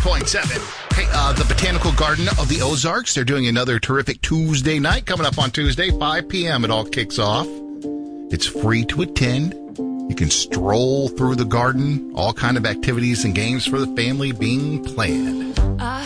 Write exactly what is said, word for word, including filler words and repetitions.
point seven. Hey, uh, the Botanical Garden of the Ozarks, they're doing another terrific Tuesday night coming up on Tuesday, five p.m. It all kicks off. It's free to attend. You can stroll through the garden, all kind of activities and games for the family being planned.